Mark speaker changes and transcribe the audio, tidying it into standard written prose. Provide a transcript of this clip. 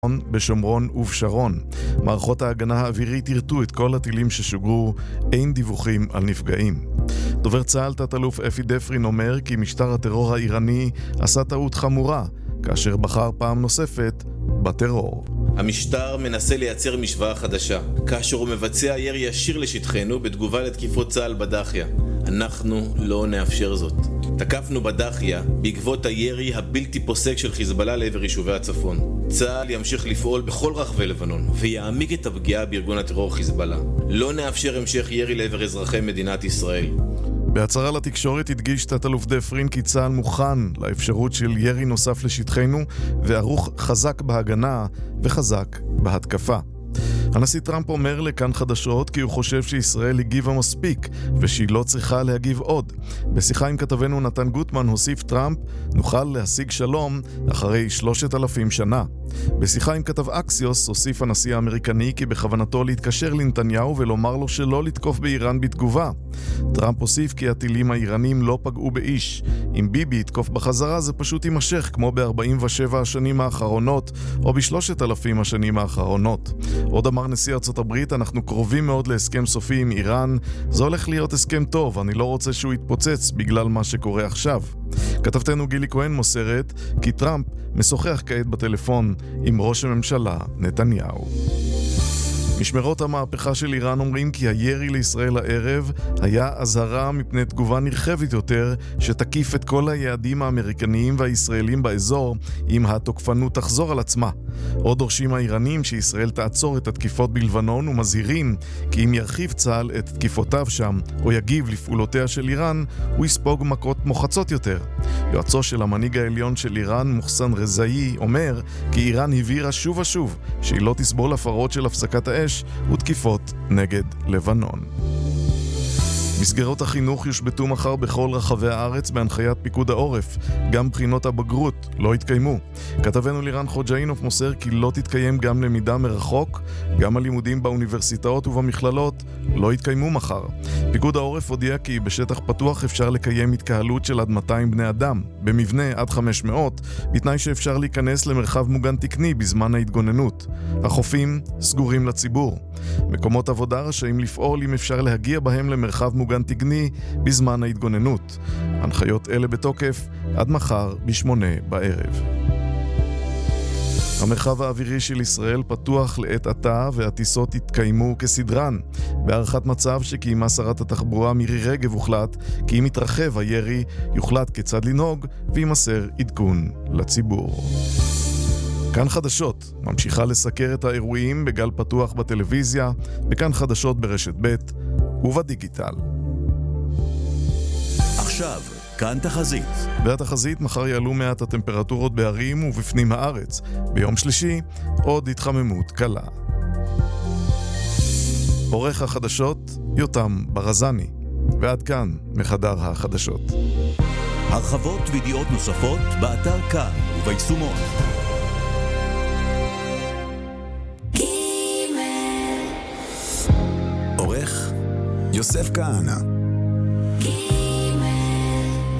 Speaker 1: בשומרון ובשרון. מערכות ההגנה האווירית ירטו את כל הטילים ששוגרו, אין דיווחים על נפגעים. דובר צה"ל תת-אלוף אפי דפרין אומר כי משטר הטרור האיראני עשה טעות חמורה, כאשר בחר פעם נוספת בטרור.
Speaker 2: המשטר מנסה לייצר משוואה חדשה, כאשר הוא מבצע ירי ישיר לשטחנו בתגובה לתקיפות צה"ל בדחיה. אנחנו לא נאפשר זאת. תקפנו בדחיה בעקבות הירי הבלתי פוסק של חיזבאללה לעבר יישובי הצפון. צה"ל ימשיך לפעול בכל רחבי לבנון ויעמיק את הפגיעה בארגון הטרור חיזבאללה. לא נאפשר המשך ירי לעבר אזרחי מדינת ישראל.
Speaker 1: בהצהרה לתקשורת הדגיש תת-אלוף דפרין כי צה"ל מוכן לאפשרות של ירי נוסף לשטחנו וערוך חזק בהגנה וחזק בהתקפה. הנשיא טראמפ אומר לכאן חדשות כי הוא חושב שישראל הגיבה מספיק ושהיא לא צריכה להגיב עוד. בשיחה עם כתבנו נתן גוטמן הוסיף טראמפ, נוכל להשיג שלום אחרי 3,000 שנה. בשיחה עם כתב אקסיוס הוסיף הנשיא האמריקני כי בכוונתו להתקשר לנתניהו ולומר לו שלא לתקוף באיראן בתגובה. טראמפ הוסיף כי הטילים האיראנים לא פגעו באיש. אם ביבי יתקוף בחזרה זה פשוט יימשך כמו ב-47 השנים האחרונות או ב3,000 השנים האחרונות. עוד אמר נשיא ארצות הברית, אנחנו קרובים מאוד להסכם סופי עם איראן, זה הולך להיות הסכם טוב, אני לא רוצה שהוא יתפוצץ בגלל מה שקורה עכשיו. כתבתנו גילי כהן מוסרת כי טראמפ משוחח כעת בטלפון עם ראש הממשלה נתניהו. משמרות המהפכה של איראן אומרים כי הירי לישראל הערב היה אזהרה מפני תגובה נרחבת יותר שתקיף את כל היעדים האמריקניים והישראלים באזור אם התוקפנות תחזור על עצמה. עוד דורשים האיראנים שישראל תעצור את התקיפות בלבנון ומזהירים כי אם ירחיב צה"ל את תקיפותיו שם או יגיב לפעולותיה של איראן הוא יספוג מכות מוחצות יותר. יועצו של המנהיג העליון של איראן מוחסן רזאי אומר כי איראן הבהירה שוב ושוב שהיא לא תסבול הפרות של הפסקת האש ותקיפות נגד לבנון. מסגרות החינוך יושבתו מחר בכל רחבי הארץ בהנחיית פיקוד העורף. גם בחינות הבגרות לא יתקיימו. כתבנו לירן חוג'אינוף מוסר כי לא תתקיים גם למידה מרחוק, גם הלימודים באוניברסיטאות ובמכללות לא יתקיימו מחר. פיקוד העורף הודיע כי בשטח פתוח אפשר לקיים התקהלות של עד 200 בני אדם, במבנה עד 500, בתנאי שאפשר להיכנס למרחב מוגן תקני בזמן ההתגוננות. החופים סגורים לציבור. מקומות עבודה רשאים לפעול אם אפשר להגיע בהם למרחב מוגן תקני בזמן ההתגוננות. הנחיות אלה בתוקף עד מחר ב8 בערב. המרחב האווירי של ישראל פתוח לעת עתה והטיסות יתקיימו כסדרן. בהערכת מצב שקיימה שרת התחבורה מירי רגב הוחלט כי אם יתרחב הירי יוחלט כיצד לנהוג וימסר עדכון לציבור. כאן חדשות ממשיכה לסקר את האירועים בגל פתוח בטלוויזיה, בכאן חדשות ברשת ב' ובדיגיטל.
Speaker 3: עכשיו, כאן תחזית.
Speaker 1: והתחזית מחר יעלו מעט הטמפרטורות בערים ובפנים הארץ. ביום שלישי עוד התחממות קלה. עורך החדשות יותם ברזני. ועד כאן מחדר החדשות.
Speaker 3: הרחבות וידיעות נוספות באתר כאן וביישומון. עורך יוסף כהנא.